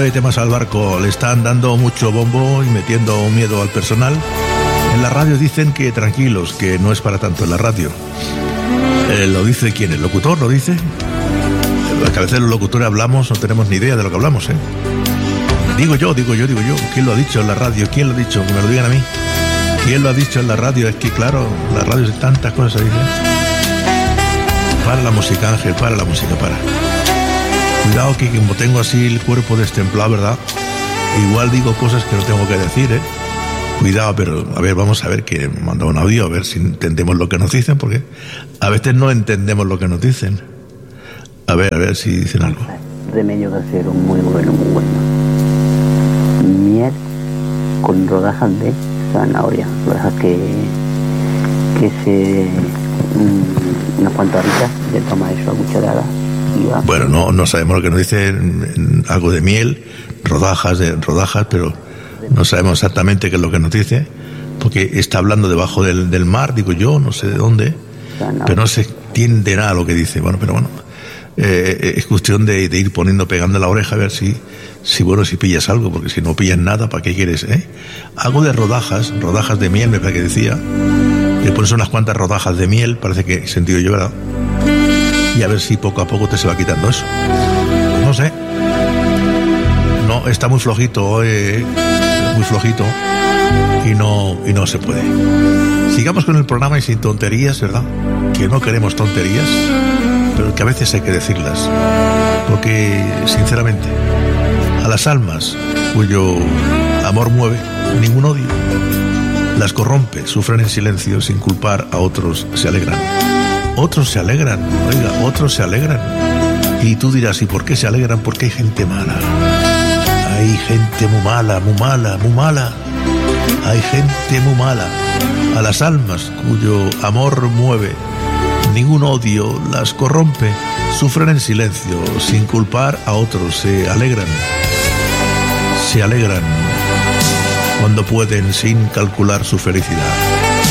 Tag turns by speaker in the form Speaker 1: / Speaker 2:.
Speaker 1: Hombre, temas al barco, le están dando mucho bombo y metiendo miedo al personal. En la radio dicen que tranquilos, que no es para tanto en la radio. ¿Lo dice quién? ¿El locutor lo dice? A veces los locutores hablamos, no tenemos ni idea de lo que hablamos, ¿eh? Digo yo. ¿Quién lo ha dicho en la radio? ¿Quién lo ha dicho? Que me lo digan a mí. ¿Quién lo ha dicho en la radio? Es que claro, la radio es tantas cosas, se dicen. Para la música, Ángel, para la música, para. Cuidado que como tengo así el cuerpo destemplado, ¿verdad? Igual digo cosas que no tengo que decir, ¿eh? Cuidado, pero a ver, vamos a ver, que me manda un audio, a ver si entendemos lo que nos dicen, porque a veces no entendemos lo que nos dicen. A ver si dicen algo.
Speaker 2: Remedio casero muy bueno. Miel con rodajas de zanahoria, rodajas que se unas cuantas horitas, le toma eso a cucharada y va.
Speaker 1: Bueno, no sabemos lo que nos dice, algo de miel, rodajas, pero no sabemos exactamente qué es lo que nos dice, porque está hablando debajo del mar, digo yo, no sé de dónde, pero no se entiende nada lo que dice. Bueno, es cuestión de ir pegando la oreja a ver si pillas algo, porque si no pillas nada, ¿para qué quieres, eh? Algo de rodajas de miel, me parece que decía. Le pones unas cuantas rodajas de miel, parece que he sentido yo, ¿verdad? Y a ver si poco a poco te se va quitando eso. No sé. No, está muy flojito, muy flojito. Y no se puede. Sigamos con el programa y sin tonterías, ¿verdad? Que no queremos tonterías, pero que a veces hay que decirlas. Porque, sinceramente, a las almas cuyo amor mueve, ningún odio. Las corrompe, sufren en silencio, sin culpar a otros, se alegran. Otros se alegran, otros se alegran. Y tú dirás, ¿y por qué se alegran? Porque hay gente mala. Hay gente muy mala. Hay gente muy mala. A las almas cuyo amor mueve, ningún odio las corrompe, sufren en silencio, sin culpar a otros, se alegran. Cuando pueden, sin calcular su felicidad.